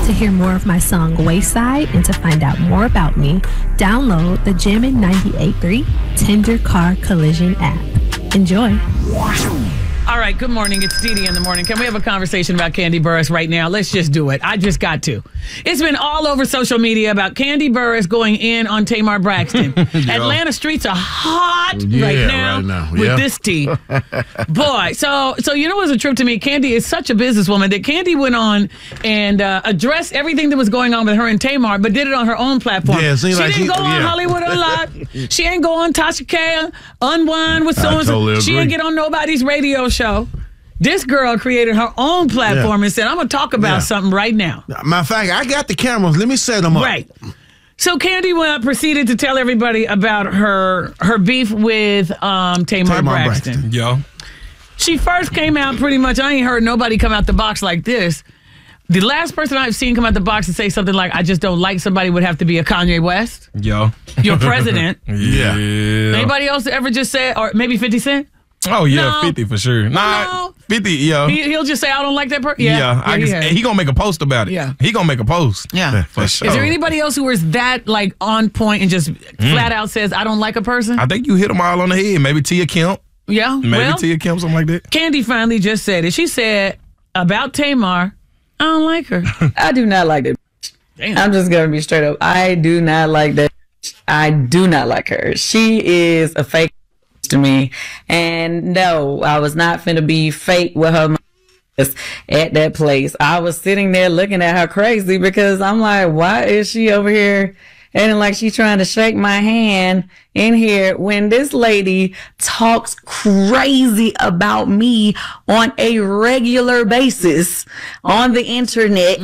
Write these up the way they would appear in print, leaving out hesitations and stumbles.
To hear more of my song Wayside and to find out more about me, download the Jammin' 98.3 Tender Car Collision app. Enjoy. All right, good morning. It's Dee Dee in the morning. Can we have a conversation about Kandi Burruss right now? Let's just do it. I just got to. It's been all over social media about Kandi Burruss going in on Tamar Braxton. Atlanta streets are hot right now with this tea. Boy, so you know what's a trip to me? Kandi is such a businesswoman that Kandi went on and addressed everything that was going on with her and Tamar, but did it on her own platform. Yeah, she didn't go on Hollywood Unlocked. She ain't go on Tasha K, Unwind with so-and-so. Totally she ain't get on nobody's radio show. This girl created her own platform and said, I'm going to talk about something right now. Matter of fact, I got the cameras. Let me set them up. Right. So Kandi proceeded to tell everybody about her beef with Tamar Braxton. Yo. She first came out pretty much, I ain't heard nobody come out the box like this. The last person I've seen come out the box and say something like, I just don't like somebody would have to be a Kanye West. Yo. Your president. Yeah. Anybody else ever just say, or maybe 50 Cent? Oh, yeah, No. 50 for sure. Nah, 50, yeah. He'll just say, I don't like that person. He gonna make a post about it. Yeah. He gonna make a post. Yeah. For sure. Is there anybody else who is that like on point and just flat out says, I don't like a person? I think you hit them all on the head. Maybe Tia Kemp. Yeah. Maybe Tia Kemp, something like that. Kandi finally just said it. She said about Tamar, I don't like her. I do not like that. Damn. I'm just going to be straight up. I do not like that. I do not like her. She is a fake to me. And no, I was not finna be fake with her at that place. I was sitting there looking at her crazy because I'm like, why is she over here acting like she's trying to shake my hand in here when this lady talks crazy about me on a regular basis on the internet?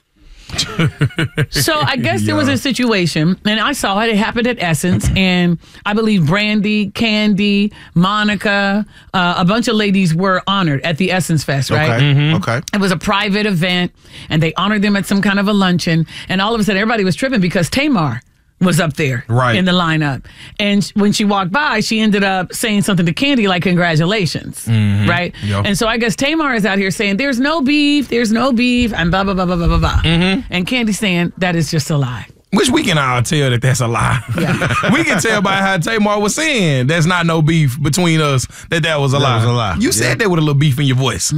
So I guess there was a situation, and I saw it. It happened at Essence, and I believe Brandy, Kandi, Monica, a bunch of ladies were honored at the Essence Fest, right? Okay. It was a private event, and they honored them at some kind of a luncheon, and all of a sudden everybody was tripping because Tamar was up there in the lineup. And when she walked by, she ended up saying something to Kandi like, congratulations, right? Yep. And so I guess Tamar is out here saying, there's no beef, and blah, blah, blah, blah, blah, blah, blah. And Kandi's saying, that is just a lie. Which we can all tell that that's a lie. Yeah. We can tell by how Tamar was saying there's not no beef between us, that was a lie. Was a lie. You said that with a little beef in your voice.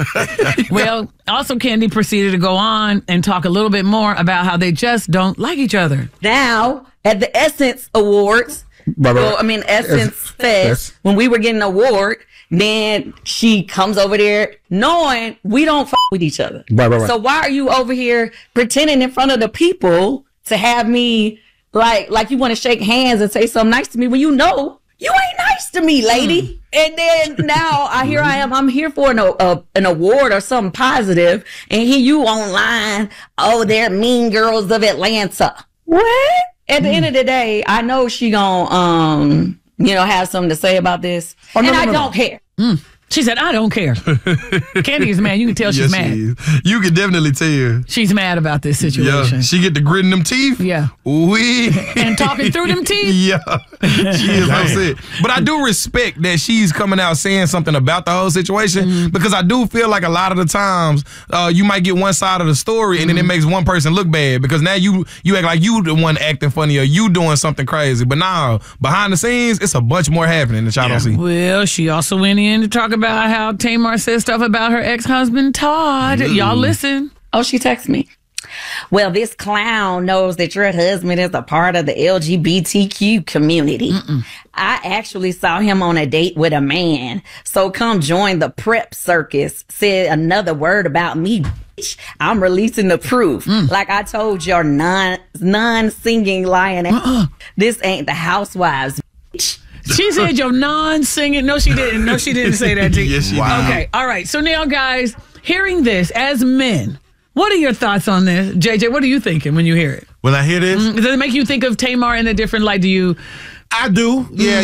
Well, also Kandi proceeded to go on and talk a little bit more about how they just don't like each other. Now, at the Essence Awards, Essence Fest, when we were getting an award, then she comes over there knowing we don't fuck with each other. Right. So why are you over here pretending in front of the people to have me like you want to shake hands and say something nice to me when you know you ain't nice to me, lady? And then now I am. I'm here for an award or something positive, and here you online. Oh, they're mean girls of Atlanta. What? At the end of the day, I know she gonna have something to say about this, and I don't care. She said, I don't care. Kandi is mad. You can tell she's mad. She is. You can definitely tell. She's mad about this situation. Yeah. She get to gritting them teeth. Yeah. Wee. And talking through them teeth. Yeah. She is upset. But I do respect that she's coming out saying something about the whole situation because I do feel like a lot of the times you might get one side of the story and then it makes one person look bad because now you act like you the one acting funny or you doing something crazy. But now, behind the scenes, it's a bunch more happening that y'all don't see. Well, she also went in to talk about how Tamar said stuff about her ex-husband, Todd. Y'all listen. Oh, she texted me. Well, this clown knows that your husband is a part of the LGBTQ community. I actually saw him on a date with a man. So come join the prep circus. Said another word about me, bitch. I'm releasing the proof. Like I told your non-singing lying this ain't the Housewives, bitch. She said your non-singing. No, she didn't. No, she didn't say that to you. Yes, she did. Okay, all right. So now, guys, hearing this as men, what are your thoughts on this? JJ, what are you thinking when you hear it? When I hear this, Does it make you think of Tamar in a different light? Do you? I do. Yeah,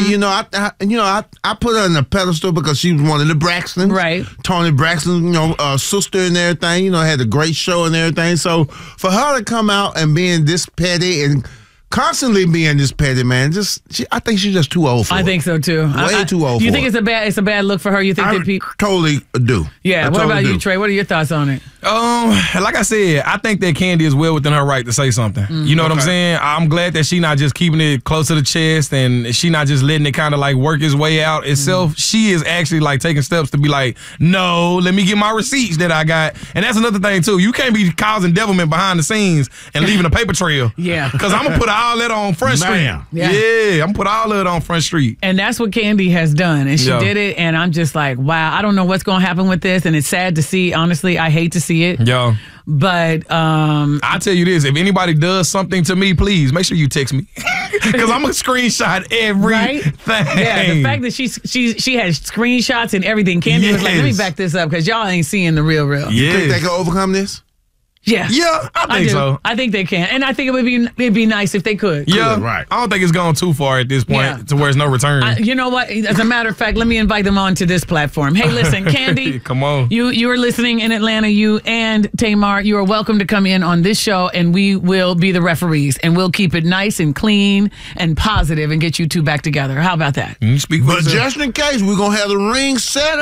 I put her on a pedestal because she was one of the Braxtons. Right. Tony Braxton, sister and everything, had a great show and everything. So for her to come out and being this petty and constantly being this petty, man. I think she's just too old for it. I think so too. Way too old. Do you for think it. it's a bad look for her? You think that people totally do? Yeah. What about you, Trey? What are your thoughts on it? Like I said, I think that Kandi is well within her right to say something. You know what I'm saying? I'm glad that she not just keeping it close to the chest and she not just letting it kind of like work its way out itself. She is actually like taking steps to be like, no, let me get my receipts that I got. And that's another thing too. You can't be causing devilment behind the scenes and leaving a paper trail. Yeah. Because I'm gonna put all that on Front Street. Yeah. I'm gonna put all of it on Front Street. And that's what Kandi has done. And she did it. And I'm just like, wow, I don't know what's gonna happen with this. And it's sad to see. Honestly, I hate to see it. Yeah. But I'll tell you this, if anybody does something to me, please make sure you text me. Because I'm gonna screenshot everything. Yeah, the fact that she has screenshots and everything. Kandi was like, let me back this up because y'all ain't seeing the real. You think they can overcome this? Yeah. Yeah, I think so. I think they can. And I think it'd be nice if they could. Yeah, right. I don't think it's gone too far at this point to where there's no return. You know what? As a matter of fact, let me invite them on to this platform. Hey, listen, Kandi. Come on. You are listening in Atlanta. You and Tamar, you are welcome to come in on this show, and we will be the referees, and we'll keep it nice and clean and positive and get you two back together. How about that? But just in case, we're going to have the ring set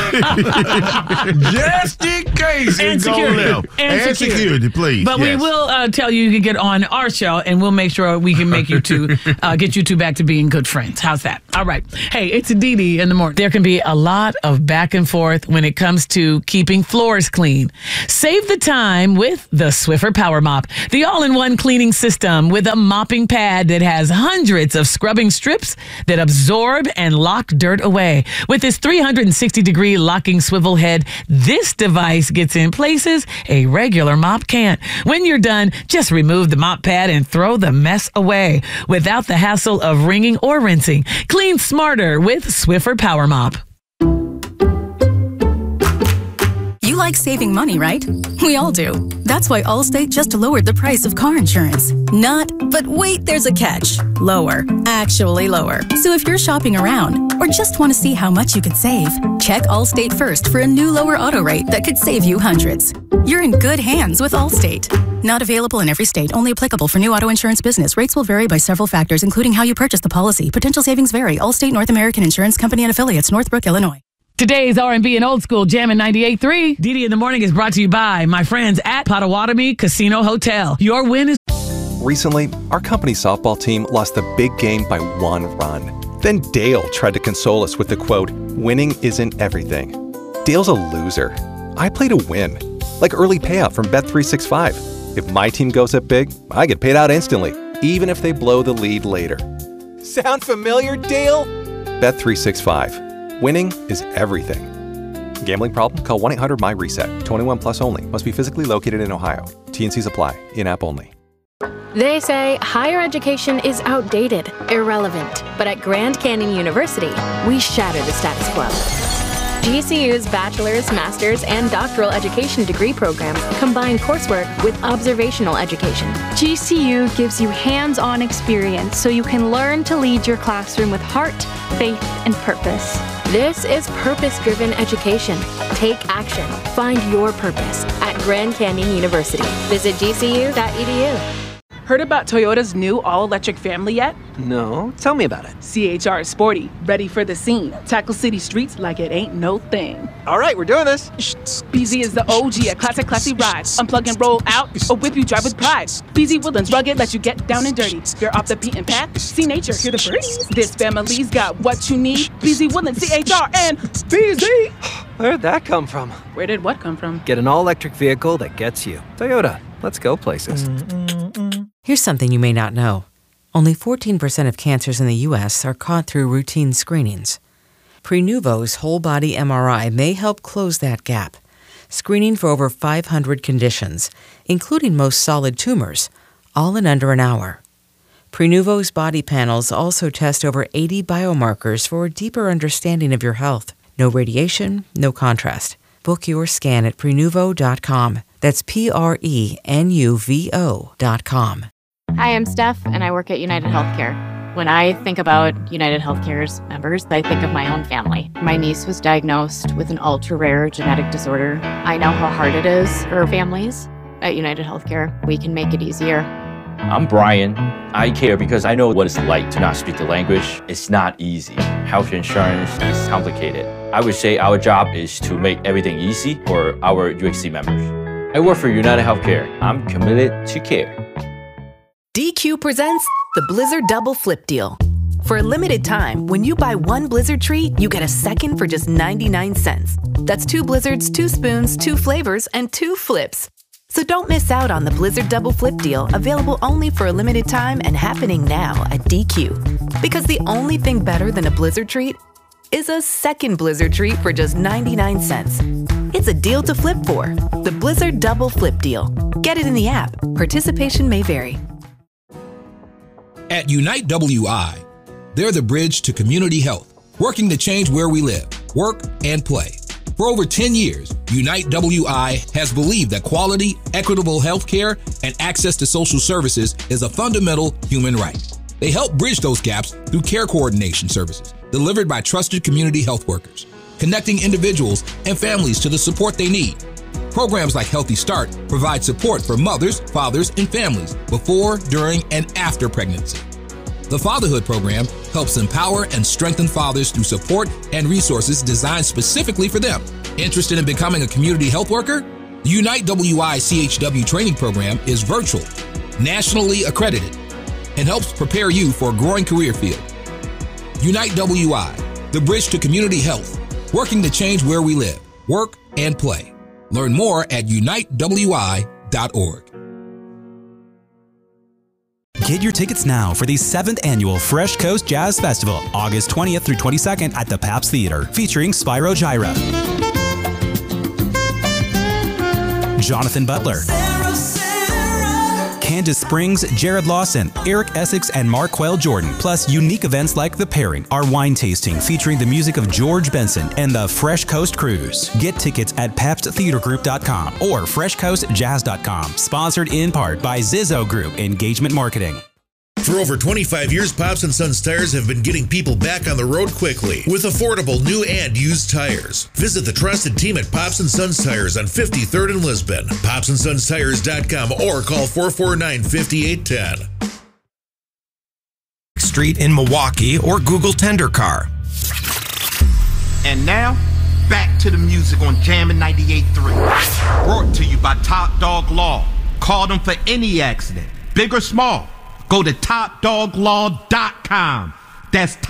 up. Just in case. And security. And security, please. But we will tell you can get on our show, and we'll make sure we can make you two, get you two back to being good friends. How's that? All right. Hey, it's Dee in the morning. There can be a lot of back and forth when it comes to keeping floors clean. Save the time with the Swiffer Power Mop, the all-in-one cleaning system with a mopping pad that has hundreds of scrubbing strips that absorb and lock dirt away. With its 360-degree locking swivel head, this device gets in places a regular mop can't. When you're done, just remove the mop pad and throw the mess away without the hassle of wringing or rinsing. Clean smarter with Swiffer Power Mop. You like saving money, right? We all do. That's why Allstate just lowered the price of car insurance. But wait, there's a catch. Lower. Actually lower. So if you're shopping around or just want to see how much you could save, check Allstate first for a new lower auto rate that could save you hundreds. You're in good hands with Allstate. Not available in every state. Only applicable for new auto insurance business. Rates will vary by several factors, including how you purchase the policy. Potential savings vary. Allstate North American Insurance Company and affiliates, Northbrook, Illinois. Today's R&B and Old School Jammin' 98.3. Dee in the Morning is brought to you by my friends at Potawatomi Casino Hotel. Your win is... Recently, our company softball team lost the big game by 1 run. Then Dale tried to console us with the quote, "Winning isn't everything." Dale's a loser. I play to win. Like early payout from Bet365. If my team goes up big, I get paid out instantly, even if they blow the lead later. Sound familiar, Dale? Bet365. Winning is everything. Gambling problem? Call 1-800-MY-RESET. 21 plus only. Must be physically located in Ohio. T&Cs apply. In-app only. They say higher education is outdated, irrelevant. But at Grand Canyon University, we shatter the status quo. GCU's bachelor's, master's, and doctoral education degree programs combine coursework with observational education. GCU gives you hands-on experience so you can learn to lead your classroom with heart, faith, and purpose. This is purpose-driven education. Take action. Find your purpose at Grand Canyon University. Visit gcu.edu. Heard about Toyota's new all-electric family yet? No, tell me about it. CHR is sporty, ready for the scene. Tackle city streets like it ain't no thing. All right, we're doing this. BZ is the OG, a classy ride. Unplug and roll out, or whip you drive with pride. BZ Woodlands rugged, let you get down and dirty. You're off the beaten path, see nature, hear the birds. This family's got what you need. BZ Woodlands, CHR, and BZ. Where'd that come from? Where did what come from? Get an all-electric vehicle that gets you. Toyota, let's go places. Here's something you may not know. Only 14% of cancers in the U.S. are caught through routine screenings. Prenuvo's whole-body MRI may help close that gap, screening for over 500 conditions, including most solid tumors, all in under an hour. Prenuvo's body panels also test over 80 biomarkers for a deeper understanding of your health. No radiation, no contrast. Book your scan at Prenuvo.com. That's Prenuvo.com. Hi, I'm Steph, and I work at United Healthcare. When I think about United Healthcare's members, I think of my own family. My niece was diagnosed with an ultra-rare genetic disorder. I know how hard it is for families. At United Healthcare, we can make it easier. I'm Brian. I care because I know what it's like to not speak the language. It's not easy. Health insurance is complicated. I would say our job is to make everything easy for our UHC members. I work for United Healthcare. I'm committed to care. DQ presents the Blizzard Double Flip Deal. For a limited time, when you buy one Blizzard treat, you get a second for just 99 cents. That's 2 Blizzards, 2 spoons, 2 flavors, and 2 flips. So don't miss out on the Blizzard Double Flip Deal, available only for a limited time and happening now at DQ. Because the only thing better than a Blizzard treat is a second Blizzard treat for just 99 cents. It's a deal to flip for. The Blizzard Double Flip Deal. Get it in the app. Participation may vary. At Unite WI, they're the bridge to community health, working to change where we live, work, and play. For over 10 years, Unite WI has believed that quality, equitable health care and access to social services is a fundamental human right. They help bridge those gaps through care coordination services delivered by trusted community health workers, connecting individuals and families to the support they need. Programs like Healthy Start provide support for mothers, fathers, and families before, during, and after pregnancy. The Fatherhood Program helps empower and strengthen fathers through support and resources designed specifically for them. Interested in becoming a community health worker? The Unite WI CHW training program is virtual, nationally accredited, and helps prepare you for a growing career field. Unite WI, the bridge to community health, working to change where we live, work, and play. Learn more at unitewi.org. Get your tickets now for the 7th annual Fresh Coast Jazz Festival, August 20th through 22nd at the Pabst Theater, featuring Spyro Gyra, Jonathan Butler, Candace Springs, Jared Lawson, Eric Essex, and Marquel Jordan, plus unique events like The Pairing, our wine tasting featuring the music of George Benson, and the Fresh Coast Cruise. Get tickets at PabstTheaterGroup.com or FreshCoastJazz.com. Sponsored in part by Zizzo Group Engagement Marketing. For over 25 years, Pops & Sons Tires have been getting people back on the road quickly with affordable new and used tires. Visit the trusted team at Pops & Sons Tires on 53rd and Lisbon, PopsandSonsTires.com, or call 449-5810. Street in Milwaukee or Google Tender Car. And now, back to the music on Jammin' 98.3. Brought to you by Top Dog Law. Call them for any accident, big or small. Go to TopDogLaw.com. That's